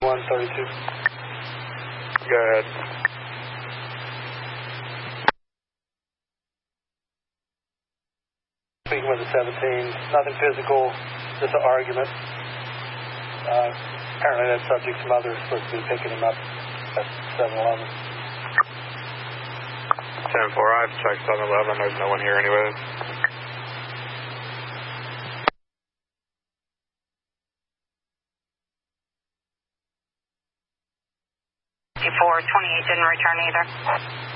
132. Go ahead. Speaking with the 17, nothing physical, just an argument. Apparently that subject's mother is supposed to be picking him up at 7-Eleven. 10-4, I've checked 7-Eleven, there's no one here anyways. 28 didn't return either.